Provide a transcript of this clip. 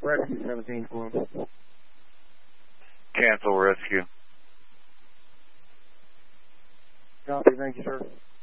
Rescue 17 for him. Cancel rescue. Copy, thank you, sir.